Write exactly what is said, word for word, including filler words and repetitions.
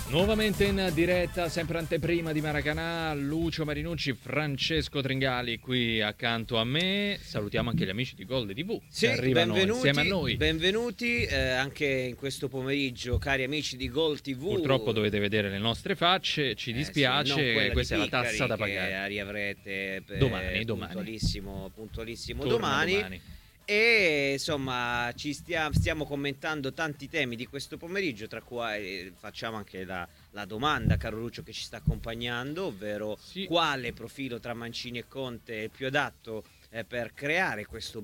Nuovamente in diretta, sempre anteprima di Maracanà, Lucio Marinucci, Francesco Tringali qui accanto a me. Salutiamo anche gli amici di Gold tivù Sì, che arrivano benvenuti, insieme a noi. benvenuti eh, anche in questo pomeriggio, cari amici di Gold tivù. Purtroppo dovete vedere le nostre facce, ci dispiace, eh sì, non questa è la Piccari, tassa da che pagare. riavrete per Domani, domani. puntualissimo, puntualissimo Torna domani. domani. E insomma ci stia, stiamo commentando tanti temi di questo pomeriggio, tra cui eh, facciamo anche la, la domanda, caro Lucio, che ci sta accompagnando, ovvero Sì. quale profilo tra Mancini e Conte è più adatto eh, per creare questo